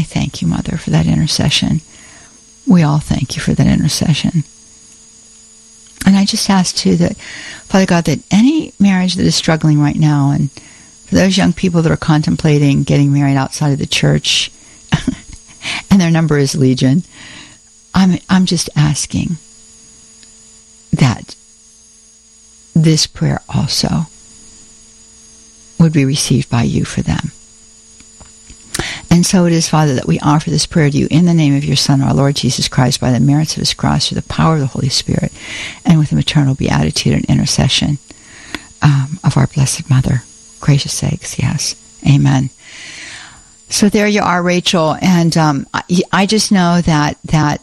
I thank you, Mother, for that intercession. We all thank you for that intercession. And I just ask, too, that, Father God, that any marriage that is struggling right now, and for those young people that are contemplating getting married outside of the church, and their number is legion, I'm just asking that this prayer also would be received by you for them. And so it is, Father, that we offer this prayer to you in the name of your Son, our Lord Jesus Christ, by the merits of his cross, through the power of the Holy Spirit, and with the maternal beatitude and intercession of our Blessed Mother. Gracious sakes, yes. Amen. So there you are, Rachel, and I just know that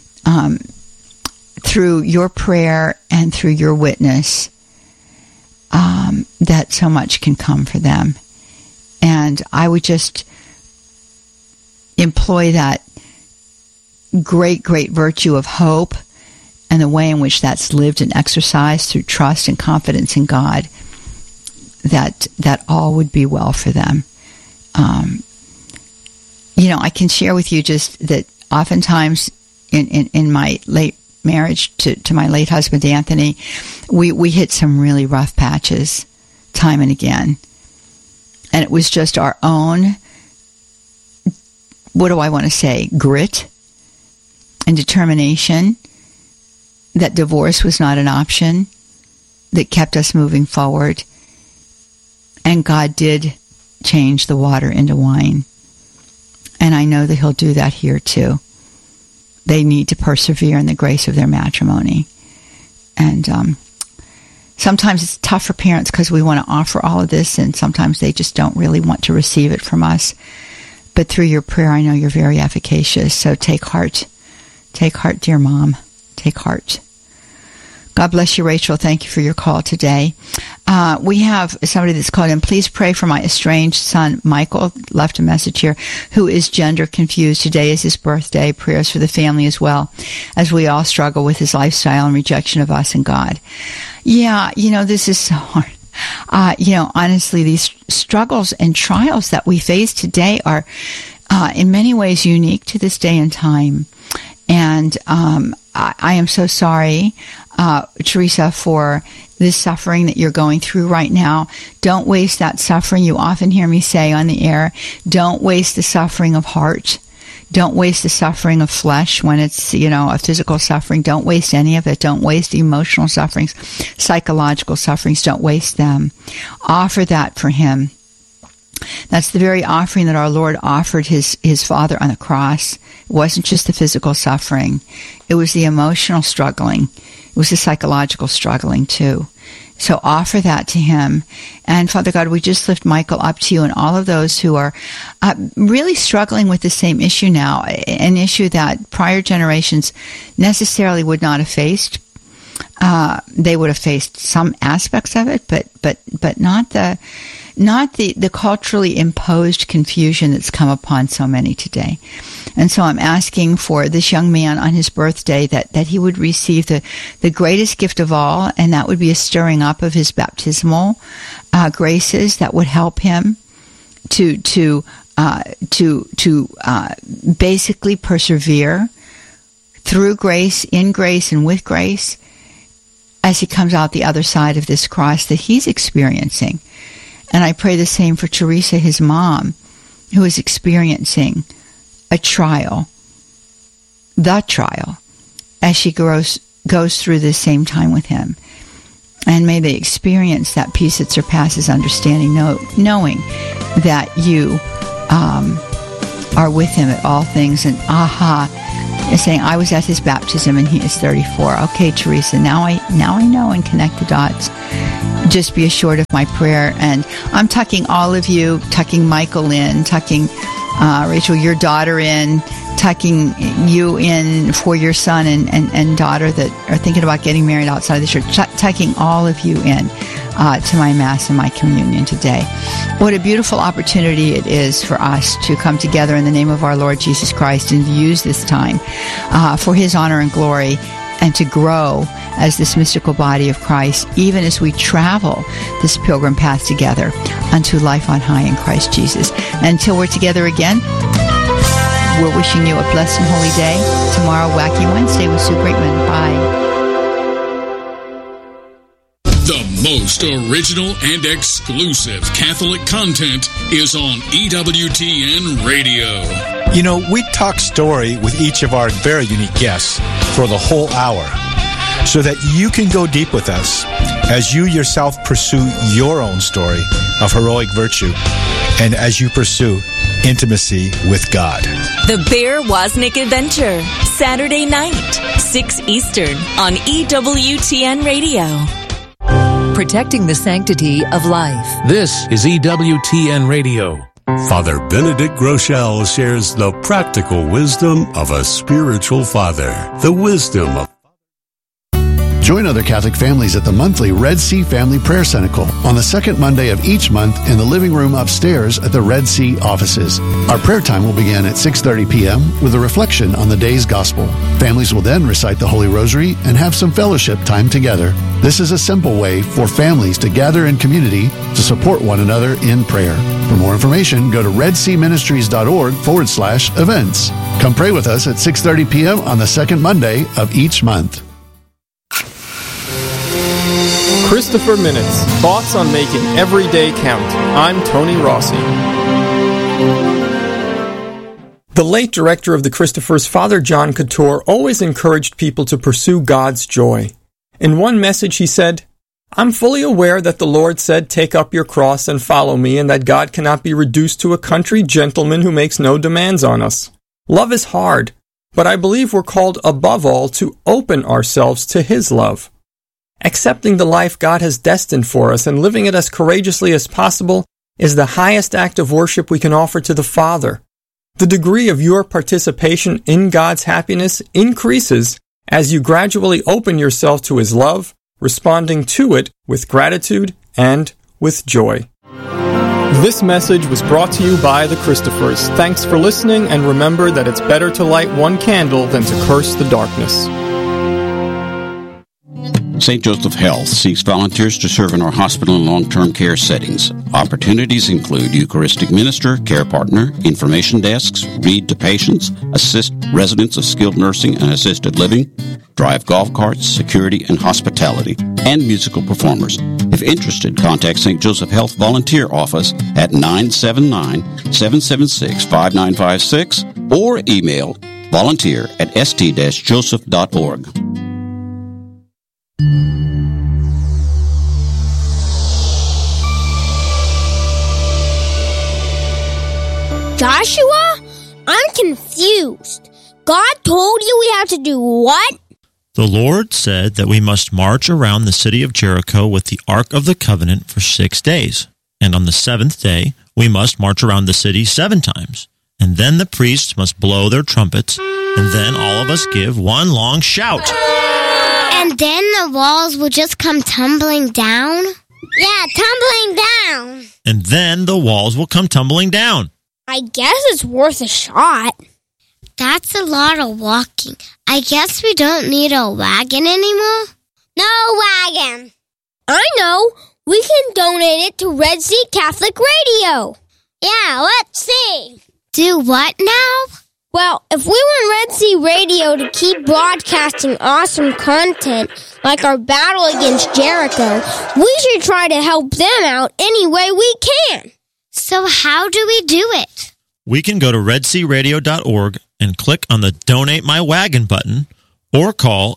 through your prayer and through your witness, that so much can come for them. And I would just employ that great, great virtue of hope and the way in which that's lived and exercised through trust and confidence in God, that all would be well for them. I can share with you just that oftentimes in my late marriage to my late husband, Anthony, we hit some really rough patches time and again. And it was just our own, what do I want to say, grit and determination that divorce was not an option that kept us moving forward. And God did change the water into wine. And I know that he'll do that here too. They need to persevere in the grace of their matrimony. And sometimes it's tough for parents because we want to offer all of this, and sometimes they just don't really want to receive it from us. But through your prayer, I know you're very efficacious. So take heart. Take heart, dear Mom. Take heart. God bless you, Rachel. Thank you for your call today. We have somebody that's called in. Please pray for my estranged son, Michael, left a message here, who is gender confused. Today is his birthday. Prayers for the family as well, as we all struggle with his lifestyle and rejection of us and God. Yeah, this is so hard. Honestly, these struggles and trials that we face today are in many ways unique to this day and time. And I am so sorry, Teresa, for this suffering that you're going through right now. Don't waste that suffering. You often hear me say on the air, don't waste the suffering of heart. Don't waste the suffering of flesh when it's, a physical suffering. Don't waste any of it. Don't waste emotional sufferings, psychological sufferings. Don't waste them. Offer that for him. That's the very offering that our Lord offered his Father on the cross. It wasn't just the physical suffering. It was the emotional struggling. It was the psychological struggling too. So offer that to him. And Father God, we just lift Michael up to you and all of those who are really struggling with the same issue now, an issue that prior generations necessarily would not have faced. They would have faced some aspects of it, but not the culturally imposed confusion that's come upon so many today. And so I'm asking for this young man on his birthday that he would receive the greatest gift of all, and that would be a stirring up of his baptismal graces that would help him to basically persevere through grace, in grace, and with grace as he comes out the other side of this cross that he's experiencing. And I pray the same for Teresa, his mom, who is experiencing a trial, as she goes through this same time with him. And may they experience that peace that surpasses understanding, knowing that you are with him at all things. And saying, I was at his baptism and he is 34. Okay, Teresa, now I know and connect the dots. Just be assured of my prayer. And I'm tucking all of you, tucking Michael in, tucking Rachel, your daughter in, tucking you in for your son and daughter that are thinking about getting married outside of the church, tucking all of you in to my Mass and my communion today. What a beautiful opportunity it is for us to come together in the name of our Lord Jesus Christ and to use this time for his honor and glory, and to grow as this mystical body of Christ, even as we travel this pilgrim path together unto life on high in Christ Jesus. Until we're together again, we're wishing you a blessed and holy day. Tomorrow, Wacky Wednesday with Sue Braitman. Bye. The most original and exclusive Catholic content is on EWTN Radio. You know, we talk story with each of our very unique guests for the whole hour so that you can go deep with us as you yourself pursue your own story of heroic virtue and as you pursue intimacy with God. The Bear Wozniak Adventure, Saturday night, 6 Eastern on EWTN Radio. Protecting the sanctity of life. This is EWTN Radio. Father Benedict Groeschel shares the practical wisdom of a spiritual father. The wisdom of Join other Catholic families at the monthly Red Sea Family Prayer Cenacle on the second Monday of each month in the living room upstairs at the Red Sea offices. Our prayer time will begin at 6:30 p.m. with a reflection on the day's gospel. Families will then recite the Holy Rosary and have some fellowship time together. This is a simple way for families to gather in community to support one another in prayer. For more information, go to redseaministries.org/events. Come pray with us at 6:30 p.m. on the second Monday of each month. Christopher Minutes, thoughts on making every day count. I'm Tony Rossi. The late director of the Christophers, Father John Couture, always encouraged people to pursue God's joy. In one message he said, "I'm fully aware that the Lord said, 'Take up your cross and follow me,' and that God cannot be reduced to a country gentleman who makes no demands on us. Love is hard, but I believe we're called above all to open ourselves to His love. Accepting the life God has destined for us and living it as courageously as possible is the highest act of worship we can offer to the Father. The degree of your participation in God's happiness increases as you gradually open yourself to His love, responding to it with gratitude and with joy." This message was brought to you by the Christophers. Thanks for listening, and remember that it's better to light one candle than to curse the darkness. St. Joseph Health seeks volunteers to serve in our hospital and long-term care settings. Opportunities include Eucharistic minister, care partner, information desks, read to patients, assist residents of skilled nursing and assisted living, drive golf carts, security and hospitality, and musical performers. If interested, contact St. Joseph Health Volunteer Office at 979-776-5956 or email volunteer@st-joseph.org. Joshua, I'm confused. God told you we have to do what? The Lord said that we must march around the city of Jericho with the Ark of the Covenant for 6 days. And on the seventh day, we must march around the city 7 times. And then the priests must blow their trumpets. And then all of us give one long shout. And then the walls will just come tumbling down? Yeah, tumbling down. And then the walls will come tumbling down. I guess it's worth a shot. That's a lot of walking. I guess we don't need a wagon anymore? No wagon. I know. We can donate it to Red Sea Catholic Radio. Yeah, let's see. Do what now? Well, if we want Red Sea Radio to keep broadcasting awesome content like our battle against Jericho, we should try to help them out any way we can. So how do we do it? We can go to redsearadio.org and click on the Donate My Wagon button or call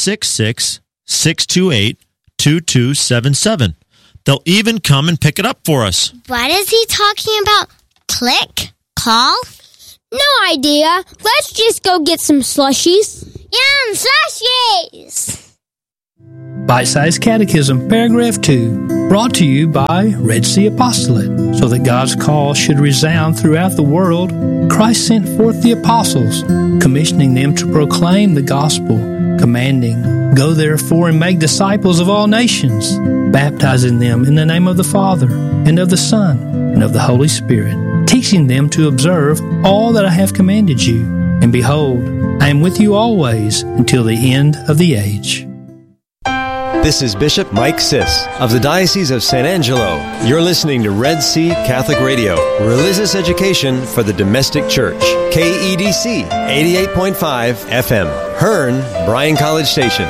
866-628-2277. They'll even come and pick it up for us. What is he talking about? Click? Call? No idea. Let's just go get some slushies. Yum, slushies! Bite-Sized Catechism, Paragraph 2, brought to you by Red Sea Apostolate. So that God's call should resound throughout the world, Christ sent forth the apostles, commissioning them to proclaim the gospel, commanding, "Go therefore and make disciples of all nations, baptizing them in the name of the Father, and of the Son, and of the Holy Spirit, teaching them to observe all that I have commanded you. And behold, I am with you always until the end of the age." This is Bishop Mike Siss of the Diocese of San Angelo. You're listening to Red Sea Catholic Radio, religious education for the domestic church. KEDC 88.5 FM, Hearn, Bryan College Station.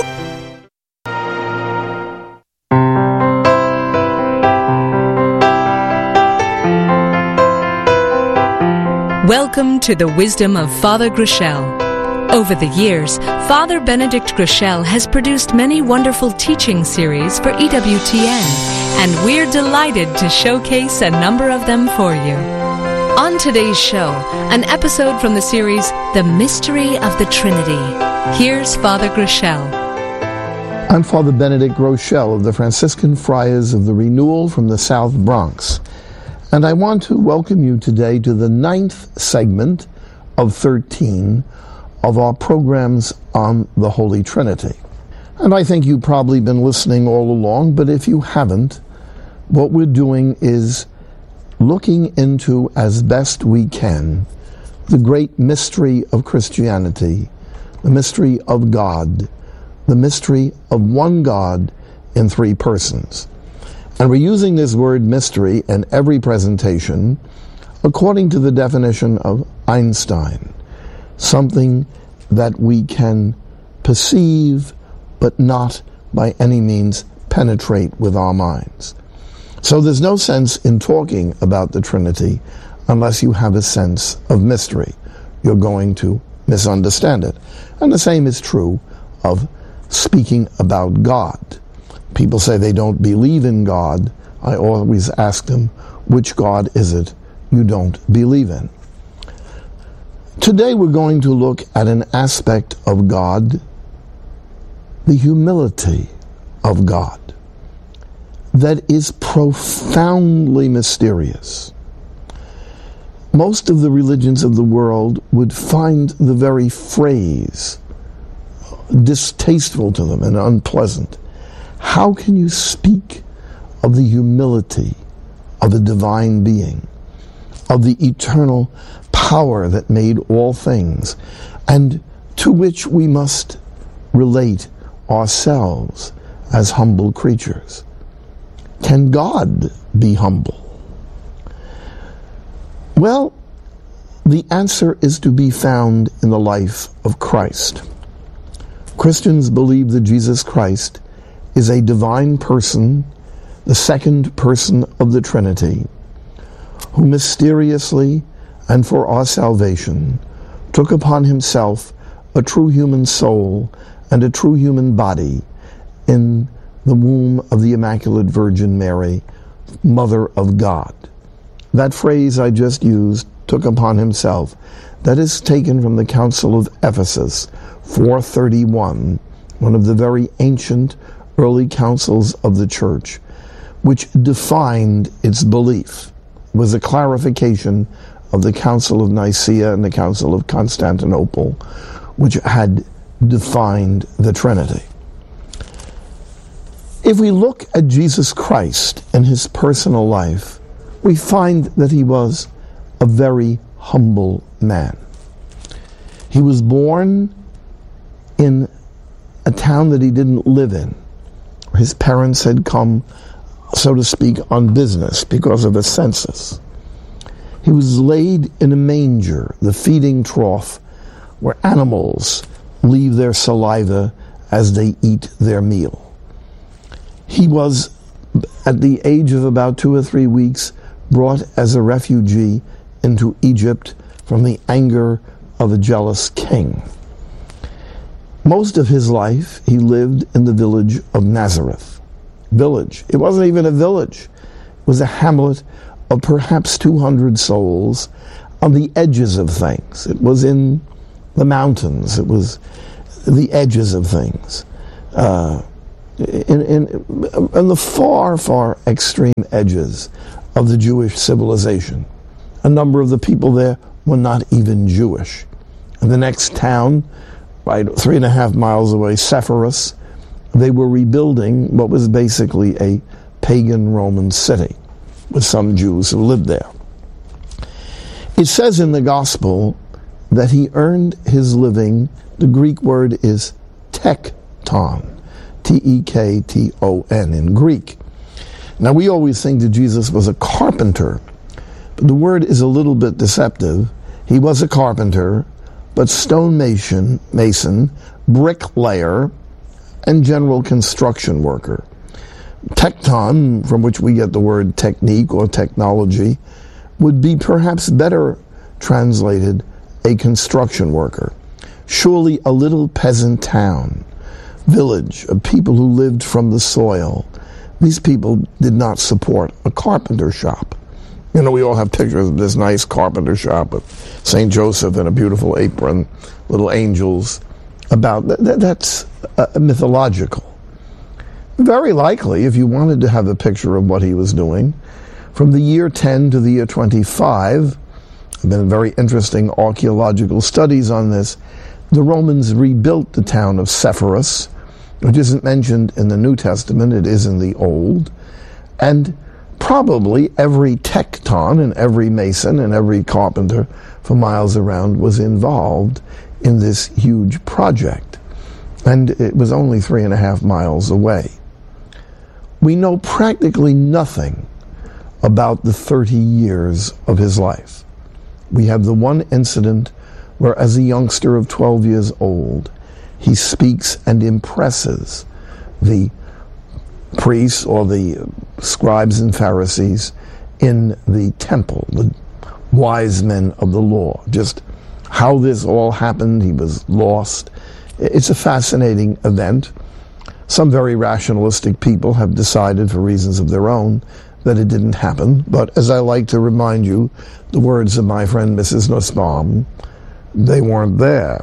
Welcome to the wisdom of Father Groeschel. Over the years, Father Benedict Groeschel has produced many wonderful teaching series for EWTN, and we're delighted to showcase a number of them for you. On today's show, an episode from the series, The Mystery of the Trinity. Here's Father Groeschel. I'm Father Benedict Groeschel of the Franciscan Friars of the Renewal from the South Bronx, and I want to welcome you today to the 9th segment of 13 of our programs on the Holy Trinity. And I think you've probably been listening all along, but if you haven't, what we're doing is looking into, as best we can, the great mystery of Christianity, the mystery of God, the mystery of one God in three persons. And we're using this word mystery in every presentation according to the definition of Einstein. Something that we can perceive but not by any means penetrate with our minds. So there's no sense in talking about the Trinity unless you have a sense of mystery. You're going to misunderstand it. And the same is true of speaking about God. People say they don't believe in God. I always ask them, which God is it you don't believe in? Today we're going to look at an aspect of God, the humility of God, that is profoundly mysterious. Most of the religions of the world would find the very phrase distasteful to them and unpleasant. How can you speak of the humility of a divine being, of the eternal power that made all things, and to which we must relate ourselves as humble creatures? Can God be humble? Well, the answer is to be found in the life of Christ. Christians believe that Jesus Christ is a divine person, the second person of the Trinity, who mysteriously and for our salvation took upon himself a true human soul and a true human body in the womb of the Immaculate Virgin Mary, Mother of God. That phrase I just used, took upon himself, that is taken from the Council of Ephesus, 431, one of the very ancient early councils of the Church, which defined its belief. It was a clarification of the Council of Nicaea and the Council of Constantinople, which had defined the Trinity. If we look at Jesus Christ and his personal life, we find that he was a very humble man. He was born in a town that he didn't live in. His parents had come, so to speak, on business because of a census. He was laid in a manger, the feeding trough, where animals leave their saliva as they eat their meal. He was, at the age of about 2 or 3 weeks, brought as a refugee into Egypt from the anger of a jealous king. Most of his life, he lived in the village of Nazareth. Village. It wasn't even a village. It was a hamlet of perhaps 200 souls on the edges of things. It was in the mountains. It was the edges of things. In the far, far extreme edges of the Jewish civilization. A number of the people there were not even Jewish. In the next town, right 3.5 miles away, Sepphoris, they were rebuilding what was basically a pagan Roman city with some Jews who lived there. It says in the Gospel that he earned his living, the Greek word is tekton, Tekton in Greek. Now, we always think that Jesus was a carpenter, but the word is a little bit deceptive. He was a carpenter, but stonemason, bricklayer, and general construction worker. Tekton, from which we get the word technique or technology, would be perhaps better translated a construction worker. Surely a little peasant town, village of people who lived from the soil. These people did not support a carpenter shop. You know, we all have pictures of this nice carpenter shop with St. Joseph and a beautiful apron, little angels. That's mythological. Very likely, if you wanted to have a picture of what he was doing, from the year 10 to the year 25, there have been very interesting archaeological studies on this, the Romans rebuilt the town of Sepphoris, which isn't mentioned in the New Testament, it is in the Old, and probably every tekton and every mason and every carpenter for miles around was involved in this huge project. And it was only 3.5 miles away. We know practically nothing about the 30 years of his life. We have the one incident where, as a youngster of 12 years old, he speaks and impresses the priests or the scribes and Pharisees in the temple, the wise men of the law. Just how this all happened, he was lost. It's a fascinating event. Some very rationalistic people have decided, for reasons of their own, that it didn't happen. But as I like to remind you, the words of my friend Mrs. Nussbaum, they weren't there.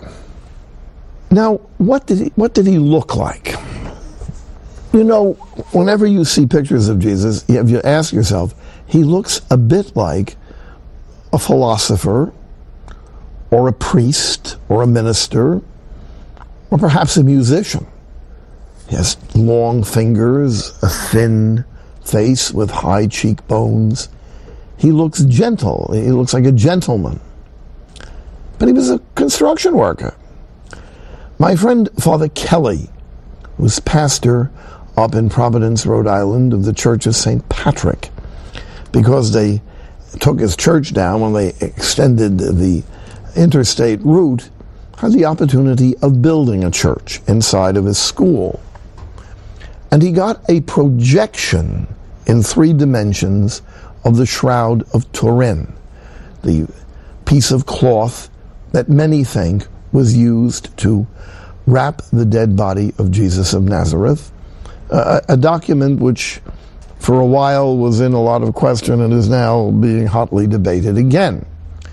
Now, what did he look like? You know, whenever you see pictures of Jesus, you ask yourself, he looks a bit like a philosopher, or a priest, or a minister, or perhaps a musician. He has long fingers, a thin face with high cheekbones. He looks gentle. He looks like a gentleman. But he was a construction worker. My friend Father Kelly was pastor up in Providence, Rhode Island, of the Church of St. Patrick, because they took his church down when they extended the interstate route, had the opportunity of building a church inside of his school. And he got a projection in 3 dimensions of the Shroud of Turin, the piece of cloth that many think was used to wrap the dead body of Jesus of Nazareth, a document which for a while was in a lot of question and is now being hotly debated again.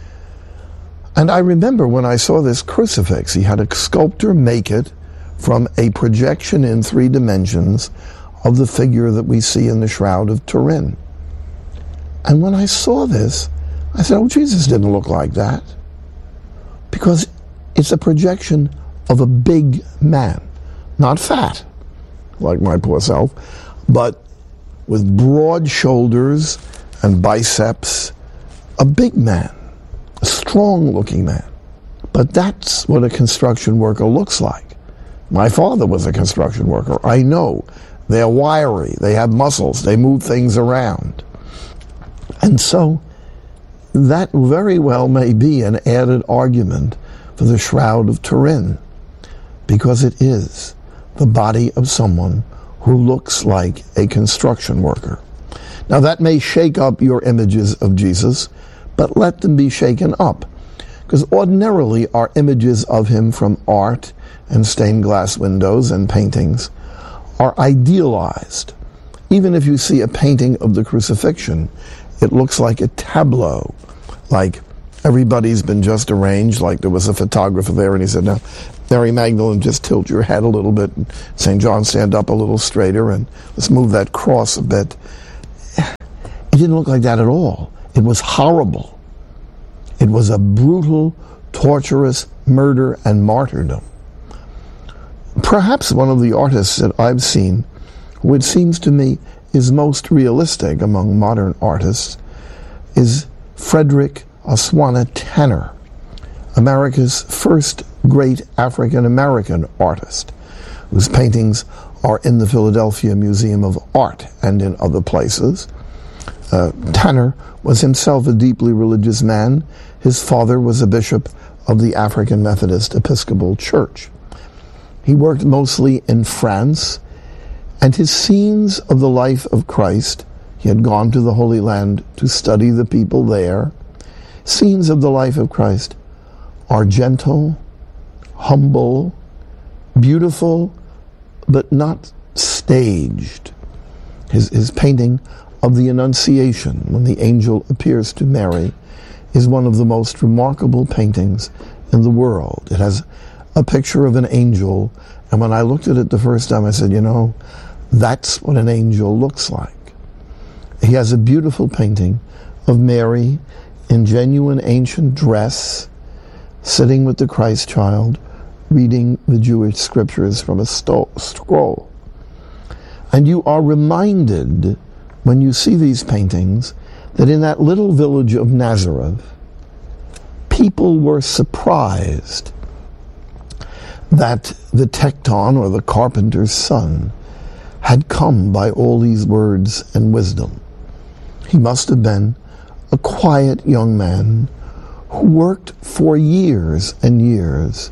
And I remember when I saw this crucifix, he had a sculptor make it from a projection in 3 dimensions of the figure that we see in the Shroud of Turin. And when I saw this, I said, oh, Jesus didn't look like that. Because it's a projection of a big man. Not fat, like my poor self, but with broad shoulders and biceps. A big man, a strong-looking man. But that's what a construction worker looks like. My father was a construction worker. I know. They're wiry. They have muscles. They move things around. And so that very well may be an added argument for the Shroud of Turin, because it is the body of someone who looks like a construction worker. Now that may shake up your images of Jesus, but let them be shaken up, because ordinarily our images of him from art and stained glass windows and paintings are idealized. Even if you see a painting of the crucifixion, it looks like a tableau, like everybody's been just arranged, like there was a photographer there and he said, now, Mary Magdalene, just tilt your head a little bit, and St. John, stand up a little straighter, and let's move that cross a bit. It didn't look like that at all. It was horrible. It was a brutal, torturous murder and martyrdom. Perhaps one of the artists that I've seen, who it seems to me is most realistic among modern artists, is Frederick Oswana Tanner, America's first great African-American artist, whose paintings are in the Philadelphia Museum of Art and in other places. Tanner was himself a deeply religious man. His father was a bishop of the African Methodist Episcopal Church. He worked mostly in France, and his scenes of the life of Christ, he had gone to the Holy Land to study the people there. Scenes of the life of Christ are gentle, humble, beautiful, but not staged. His painting of the Annunciation, when the angel appears to Mary, is one of the most remarkable paintings in the world. It has a picture of an angel, and when I looked at it the first time, I said, that's what an angel looks like. He has a beautiful painting of Mary in genuine ancient dress, sitting with the Christ child, reading the Jewish scriptures from a scroll. And you are reminded, when you see these paintings, that in that little village of Nazareth, people were surprised that the tekton, or the carpenter's son, had come by all these words and wisdom. He must have been a quiet young man who worked for years and years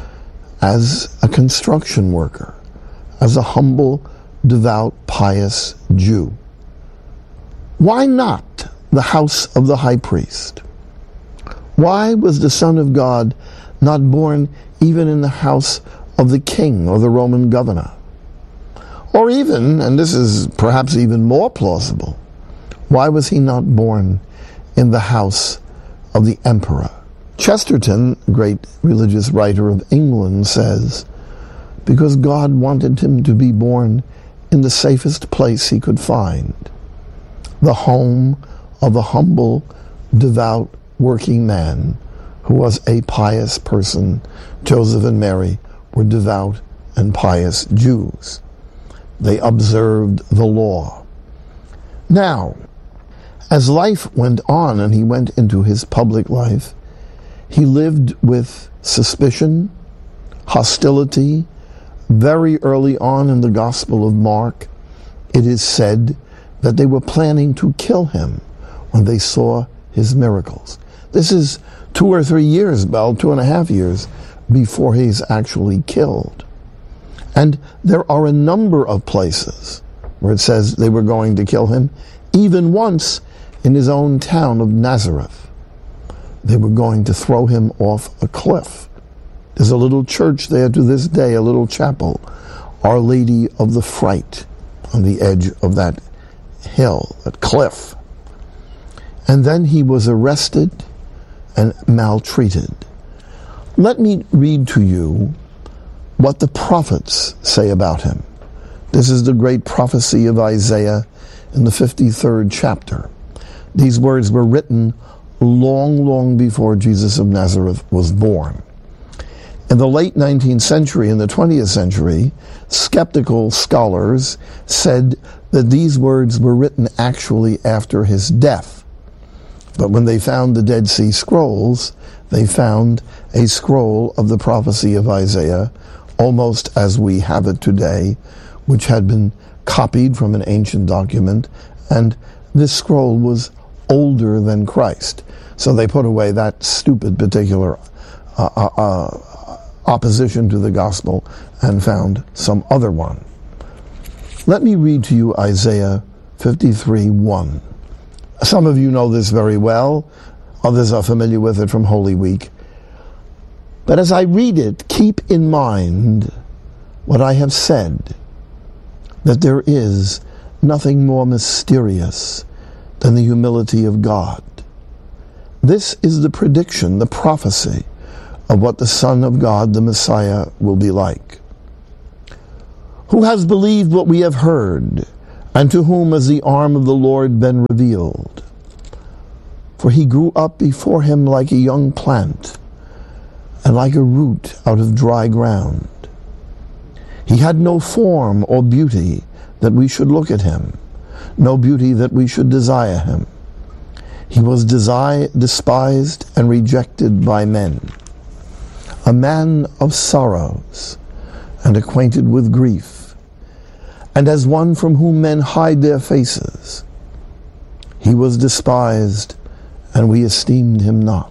as a construction worker, as a humble, devout, pious Jew. Why not the house of the high priest? Why was the Son of God not born even in the house of the king or the Roman governor? Or even, and this is perhaps even more plausible, why was he not born in the house of the emperor? Chesterton, a great religious writer of England, says, because God wanted him to be born in the safest place he could find, the home of a humble, devout, working man who was a pious person. Joseph and Mary were devout and pious Jews. They observed the law. Now, as life went on and he went into his public life, he lived with suspicion, hostility. Very early on in the Gospel of Mark, it is said that they were planning to kill him when they saw his miracles. This is 2 or 3 years, 2.5 years, before he's actually killed. And there are a number of places where it says they were going to kill him, even once in his own town of Nazareth. They were going to throw him off a cliff. There's a little church there to this day, a little chapel, Our Lady of the Fright, on the edge of that hill, that cliff. And then he was arrested and maltreated. Let me read to you what the prophets say about him. This is the great prophecy of Isaiah in the 53rd chapter. These words were written long, long before Jesus of Nazareth was born. In the late 19th century and the 20th century, skeptical scholars said that these words were written actually after his death. But when they found the Dead Sea Scrolls, they found a scroll of the prophecy of Isaiah, almost as we have it today, which had been copied from an ancient document, and this scroll was older than Christ. So they put away that stupid particular opposition to the gospel and found some other one. Let me read to you Isaiah 53:1. Some of you know this very well. Others are familiar with it from Holy Week. But as I read it, keep in mind what I have said, that there is nothing more mysterious than the humility of God. This is the prediction, the prophecy of what the Son of God, the Messiah, will be like. Who has believed what we have heard, and to whom has the arm of the Lord been revealed? For he grew up before him like a young plant, and like a root out of dry ground. He had no form or beauty that we should look at him, no beauty that we should desire him. He was despised and rejected by men, a man of sorrows and acquainted with grief, and as one from whom men hide their faces. He was despised, and we esteemed him not.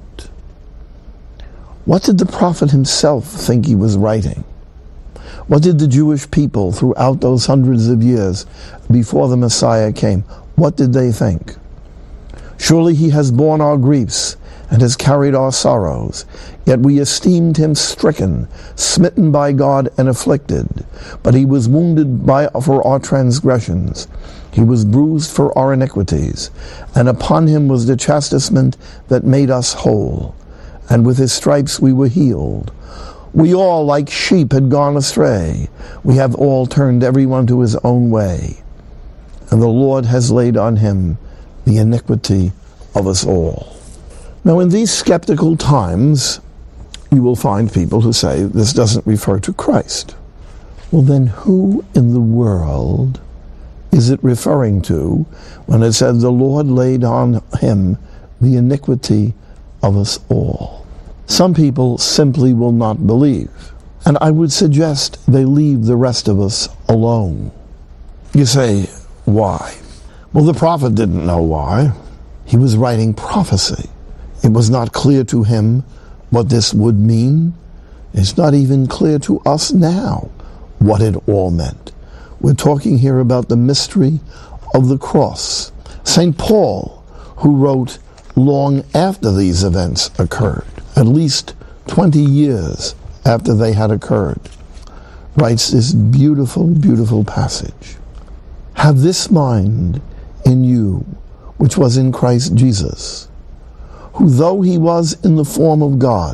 What did the prophet himself think he was writing? What did the Jewish people throughout those hundreds of years before the Messiah came, what did they think? Surely he has borne our griefs and has carried our sorrows. Yet we esteemed him stricken, smitten by God, and afflicted. But he was wounded for our transgressions. He was bruised for our iniquities. And upon him was the chastisement that made us whole. And with his stripes we were healed. We all, like sheep, had gone astray. We have all turned everyone to his own way. And the Lord has laid on him the iniquity of us all. Now, in these skeptical times, you will find people who say this doesn't refer to Christ. Well, then who in the world is it referring to when it said the Lord laid on him the iniquity of us all? Some people simply will not believe, and I would suggest they leave the rest of us alone. You say, why? Well, the prophet didn't know why. He was writing prophecy. It was not clear to him what this would mean. It's not even clear to us now what it all meant. We're talking here about the mystery of the cross. St. Paul, who wrote long after these events occurred, at least 20 years after they had occurred, writes this beautiful, beautiful passage. Have this mind in you, which was in Christ Jesus, who though he was in the form of God,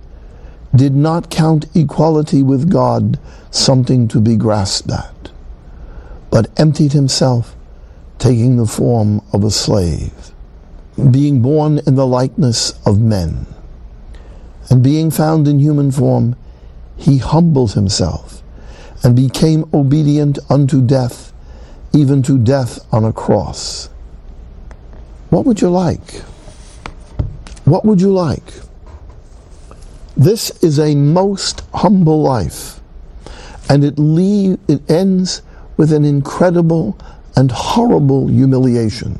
did not count equality with God something to be grasped at, but emptied himself, taking the form of a slave, being born in the likeness of men, and being found in human form, he humbled himself, and became obedient unto death, even to death on a cross. What would you like? What would you like? This is a most humble life, and it ends with an incredible and horrible humiliation.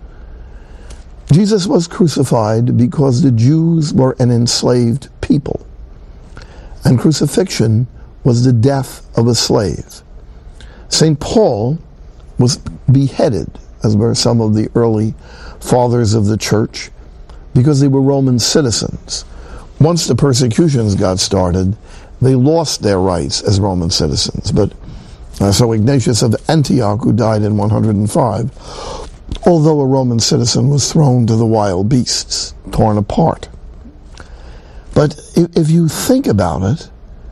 Jesus was crucified because the Jews were an enslaved people, and crucifixion was the death of a slave. St. Paul was beheaded, as were some of the early fathers of the church, because they were Roman citizens. Once the persecutions got started, they lost their rights as Roman citizens. But so Ignatius of Antioch, who died in 105, although a Roman citizen, was thrown to the wild beasts, torn apart. But if you think about it,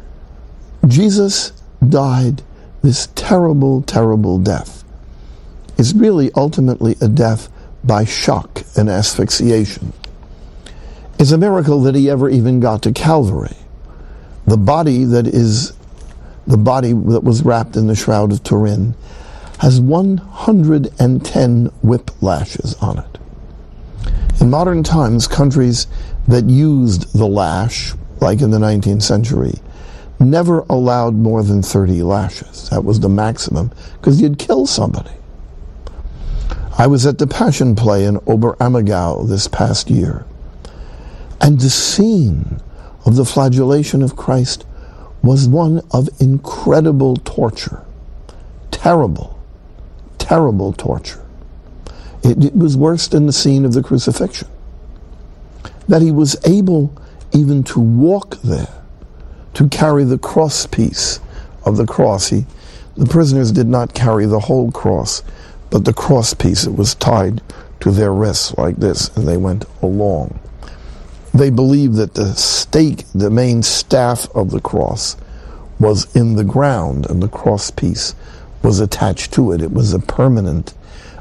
Jesus died this terrible, terrible death. It's really ultimately a death by shock and asphyxiation. It's a miracle that he ever even got to Calvary. The body that was wrapped in the Shroud of Turin has 110 whiplashes on it. In modern times, countries that used the lash, like in the 19th century, never allowed more than 30 lashes. That was the maximum, because you'd kill somebody. I was at the Passion Play in Oberammergau this past year, and the scene of the flagellation of Christ was one of incredible torture. Terrible, terrible torture. It was worse than the scene of the crucifixion. That he was able even to walk there, to carry the cross piece of the cross. The prisoners did not carry the whole cross, but the cross piece, it was tied to their wrists like this, and they went along. They believed that the stake, the main staff of the cross, was in the ground, and the cross piece was attached to it. It was a permanent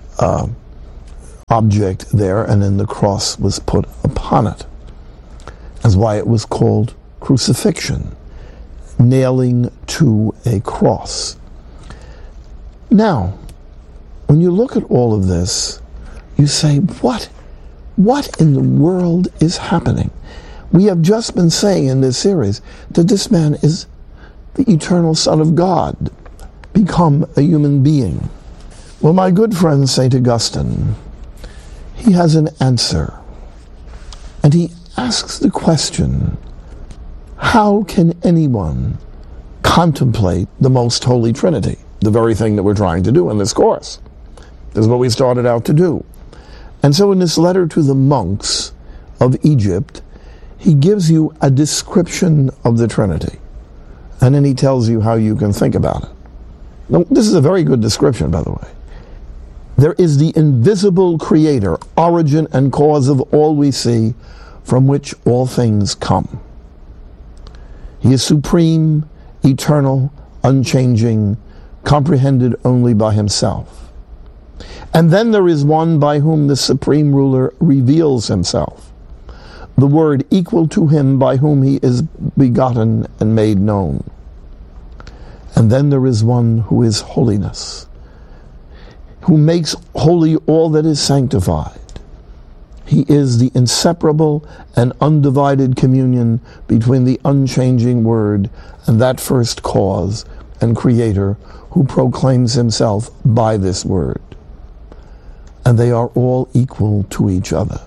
object there, and then the cross was put upon it. That's why it was called crucifixion, nailing to a cross. Now, when you look at all of this, you say, what in the world is happening? We have just been saying in this series that this man is the eternal Son of God. become a human being? Well, my good friend St. Augustine, he has an answer. And he asks the question, how can anyone contemplate the most holy Trinity? The very thing that we're trying to do in this course. This is what we started out to do. And so in this letter to the monks of Egypt, he gives you a description of the Trinity. And then he tells you how you can think about it. Now, this is a very good description, by the way. There is the invisible creator, origin and cause of all we see, from which all things come. He is supreme, eternal, unchanging, comprehended only by himself. And then there is one by whom the supreme ruler reveals himself, the Word equal to him by whom he is begotten and made known. And then there is one who is holiness, who makes holy all that is sanctified. He is the inseparable and undivided communion between the unchanging Word and that first cause and creator who proclaims himself by this Word. And they are all equal to each other.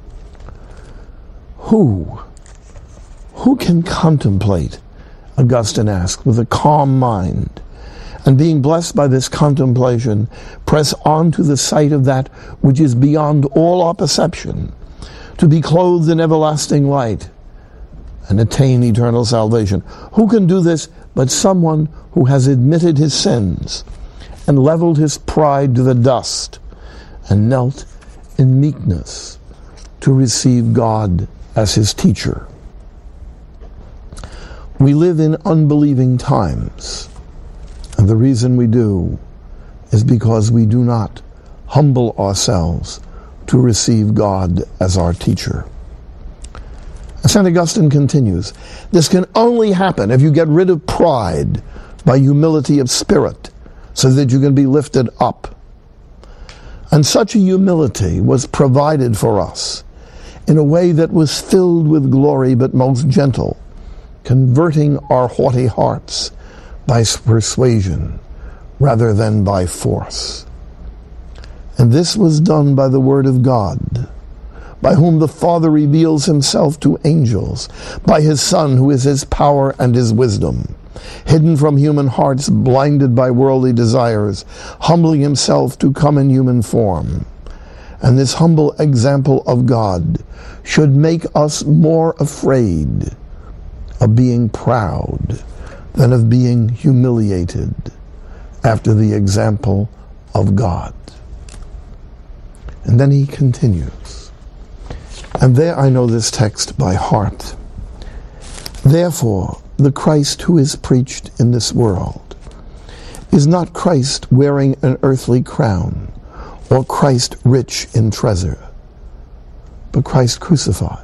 Who can contemplate, Augustine asks, with a calm mind, and being blessed by this contemplation, press on to the sight of that which is beyond all our perception, to be clothed in everlasting light and attain eternal salvation? Who can do this but someone who has admitted his sins and leveled his pride to the dust and knelt in meekness to receive God as his teacher? We live in unbelieving times, and the reason we do is because we do not humble ourselves to receive God as our teacher. St. Augustine continues, this can only happen if you get rid of pride by humility of spirit, so that you can be lifted up. And such a humility was provided for us in a way that was filled with glory but most gentle, converting our haughty hearts by persuasion rather than by force. And this was done by the Word of God, by whom the Father reveals himself to angels, by his Son, who is his power and his wisdom, hidden from human hearts, blinded by worldly desires, humbling himself to come in human form. And this humble example of God should make us more afraid of being proud than of being humiliated after the example of God. And then he continues, and there I know this text by heart. Therefore, the Christ who is preached in this world is not Christ wearing an earthly crown or Christ rich in treasure, but Christ crucified.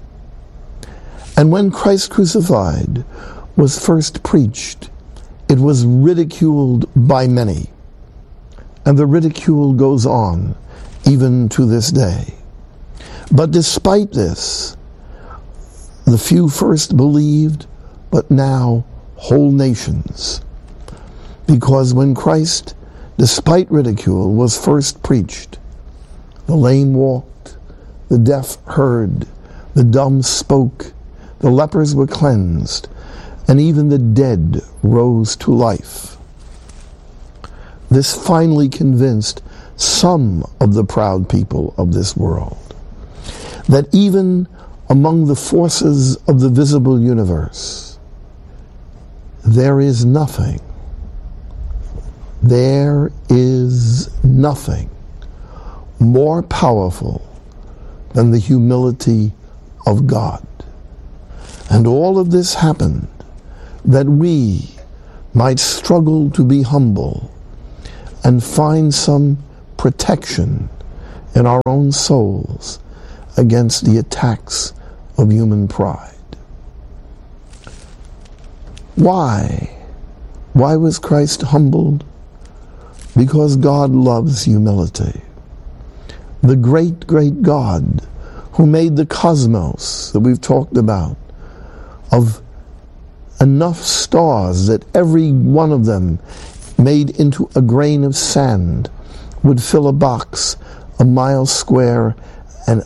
And when Christ crucified was first preached, it was ridiculed by many, and the ridicule goes on even to this day. But despite this, the few first believed, but now whole nations. Because when Christ, despite ridicule, was first preached, the lame walked, the deaf heard, the dumb spoke, the lepers were cleansed, and even the dead rose to life. This finally convinced some of the proud people of this world that even among the forces of the visible universe, there is nothing more powerful than the humility of God. And all of this happened that we might struggle to be humble and find some protection in our own souls against the attacks of human pride. Why? Why was Christ humbled? Because God loves humility. The great, great God who made the cosmos that we've talked about, of enough stars that every one of them made into a grain of sand would fill a box a mile square and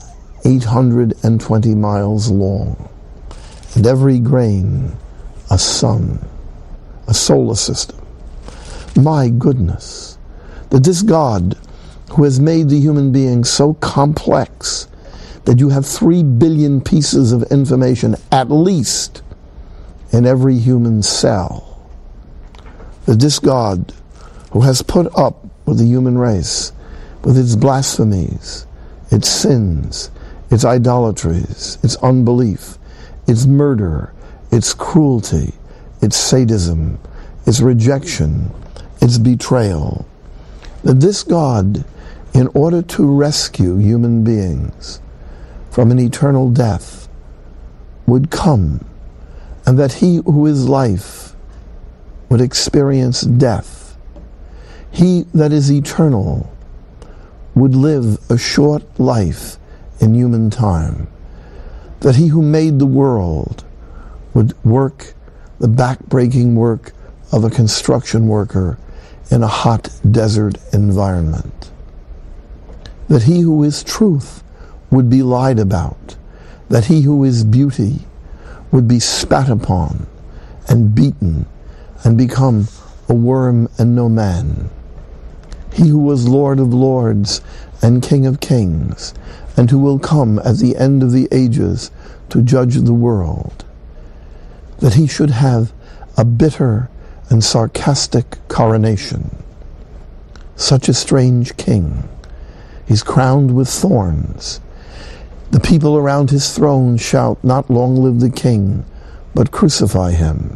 820 miles long. And every grain a sun, a solar system. My goodness, that this God who has made the human being so complex that you have 3 billion pieces of information at least in every human cell, that this God who has put up with the human race, with its blasphemies, its sins, its idolatries, its unbelief, its murder, its cruelty, its sadism, its rejection, its betrayal, that this God, in order to rescue human beings from an eternal death, would come, and that he who is life would experience death. He that is eternal would live a short life in human time, that he who made the world would work the back-breaking work of a construction worker in a hot desert environment, that he who is truth would be lied about, that he who is beauty would be spat upon and beaten and become a worm and no man. He who was Lord of lords and King of kings, and who will come at the end of the ages to judge the world, that he should have a bitter and sarcastic coronation. Such a strange king. He's crowned with thorns. The people around his throne shout, "Not long live the king, but crucify him."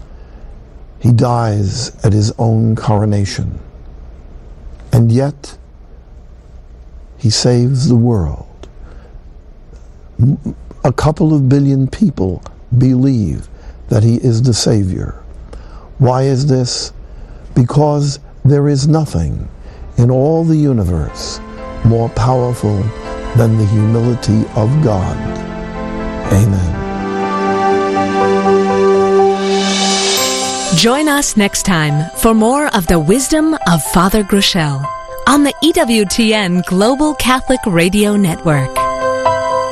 He dies at his own coronation. And yet, he saves the world. A couple of billion people believe that he is the Savior. Why is this? Because there is nothing in all the universe more powerful than the humility of God. Amen. Join us next time for more of the wisdom of Father Groeschel on the EWTN Global Catholic Radio Network.